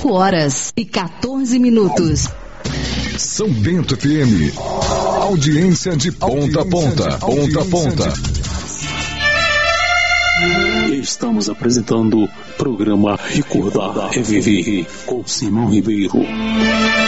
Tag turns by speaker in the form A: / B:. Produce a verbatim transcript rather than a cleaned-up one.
A: cinco horas e quatorze minutos.
B: São Bento F M. Audiência de ponta a ponta. Ponta a ponta.
C: Estamos apresentando o programa Recordar é Viver com Simão Ribeiro.